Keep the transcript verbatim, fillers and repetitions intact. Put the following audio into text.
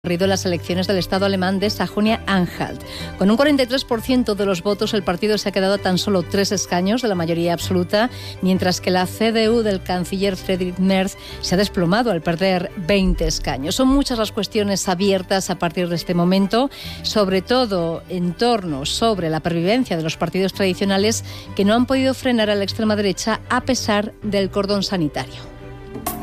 en las elecciones del Estado alemán de Sajonia-Anhalt. Con un cuarenta y tres por ciento de los votos, el partido se ha quedado a tan solo tres escaños de la mayoría absoluta, mientras que la C D U del canciller Friedrich Merz se ha desplomado al perder veinte escaños. Son muchas las cuestiones abiertas a partir de este momento, sobre todo en torno sobre la pervivencia de los partidos tradicionales que no han podido frenar a la extrema derecha a pesar del cordón sanitario.